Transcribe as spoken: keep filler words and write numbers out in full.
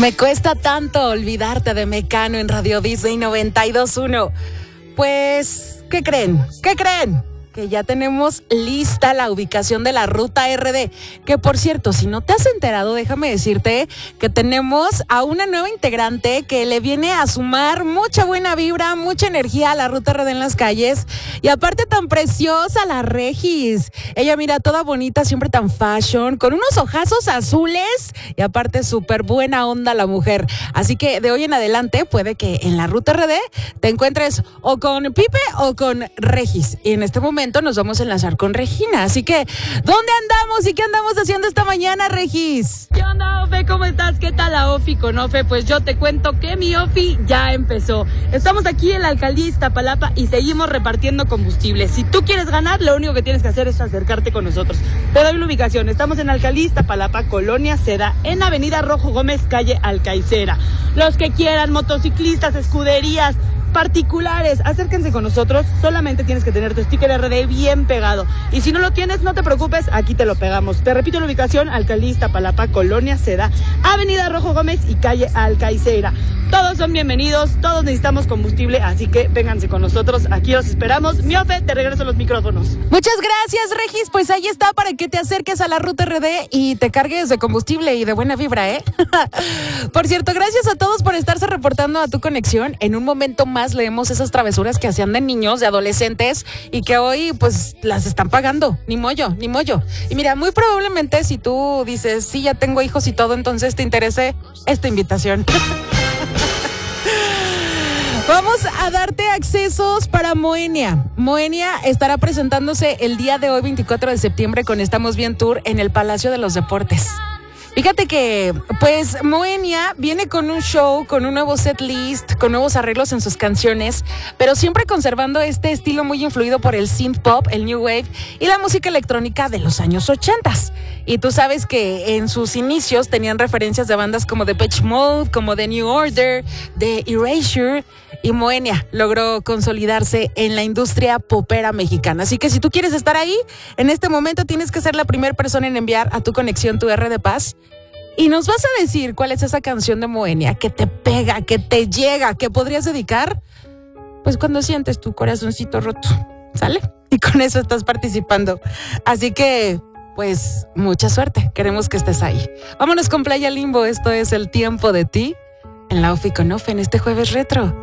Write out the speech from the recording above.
Me cuesta tanto olvidarte de Mecano en Radio Disney noventa y dos punto uno. Pues, ¿qué creen? ¿Qué creen? Que ya tenemos lista la ubicación de la Ruta R D. Que por cierto, si no te has enterado, déjame decirte que tenemos a una nueva integrante que le viene a sumar mucha buena vibra, mucha energía a la Ruta R D en las calles. Y aparte tan preciosa, la Regis. Ella, mira, toda bonita, siempre tan fashion, con unos ojazos azules y aparte súper buena onda la mujer. Así que de hoy en adelante puede que en la Ruta R D te encuentres o con Pipe o con Regis. Y en este momento nos vamos a enlazar con Regina. Así que, ¿dónde andamos y qué andamos haciendo esta mañana, Regis? ¿Qué onda, Ofe? ¿Cómo estás? ¿Qué tal la Ofi con Ofe? Pues yo te cuento que mi Ofi ya empezó. Estamos aquí en la alcaldía Iztapalapa y seguimos repartiendo combustible. Si tú quieres ganar, lo único que tienes que hacer es acercarte con nosotros. Te doy la ubicación. Estamos en la alcaldía Iztapalapa, Colonia Seda, en Avenida Rojo Gómez, calle Alcaicera. Los que quieran, motociclistas, escuderías, particulares, acérquense con nosotros. Solamente tienes que tener tu sticker R D bien pegado. Y si no lo tienes, no te preocupes, aquí te lo pegamos. Te repito la ubicación: alcaldía Iztapalapa, Colonia Seda, Avenida Rojo Gómez y calle Alcaicera. Todos son bienvenidos, todos necesitamos combustible, así que vénganse con nosotros, aquí los esperamos. Miofe, te regreso los micrófonos. Muchas gracias, Regis. Pues ahí está para que te acerques a la Ruta R D y te cargues de combustible y de buena vibra, ¿eh? Por cierto, gracias a todos por estarse reportando a tu conexión. En un momento más leemos esas travesuras que hacían de niños, de adolescentes y que hoy pues las están pagando. Ni mollo, ni mollo. Y mira, muy probablemente si tú dices, sí, ya tengo hijos y todo, entonces te interese esta invitación. Vamos a darte accesos para Moenia. Moenia estará presentándose el día de hoy, veinticuatro de septiembre, con Estamos Bien Tour en el Palacio de los Deportes. Fíjate que, pues, Moenia viene con un show, con un nuevo set list, con nuevos arreglos en sus canciones, pero siempre conservando este estilo muy influido por el synth pop, el new wave y la música electrónica de los años ochentas. Y tú sabes que en sus inicios tenían referencias de bandas como Depeche Mode, como The New Order, The Erasure, y Moenia logró consolidarse en la industria popera mexicana. Así que si tú quieres estar ahí, en este momento tienes que ser la primera persona en enviar a tu conexión tu R de Paz. Y nos vas a decir cuál es esa canción de Moenia que te pega, que te llega, que podrías dedicar, pues cuando sientes tu corazoncito roto, ¿sale? Y con eso estás participando. Así que, pues, mucha suerte. Queremos que estés ahí. Vámonos con Playa Limbo. Esto es El Tiempo de Ti en la Ofi con Ofe en este jueves retro.